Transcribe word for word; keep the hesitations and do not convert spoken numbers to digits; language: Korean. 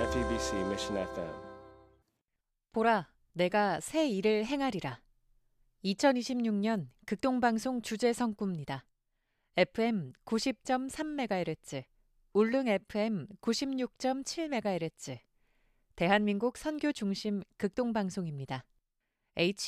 에프이비씨 Mission 에프엠. 보라, 내가 새 일을 행하리라. 이천이십육 년 극동방송 주제 성구입니다. 에프엠 구십 점 삼 메가헤르츠, 울릉 에프엠 구십육 점 칠 메가헤르츠, 대한민국 선교 중심 극동방송입니다.